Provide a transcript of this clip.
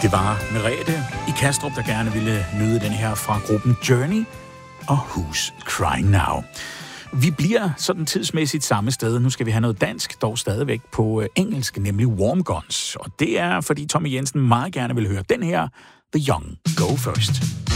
Det var Merete i Kastrup, der gerne ville nyde den her fra gruppen Journey og Who's Crying Now. Vi bliver sådan tidsmæssigt samme sted. Nu skal vi have noget dansk, dog stadigvæk på engelsk, nemlig Warm Guns. Og det er, fordi Tommy Jensen meget gerne vil høre den her, The Young Go First.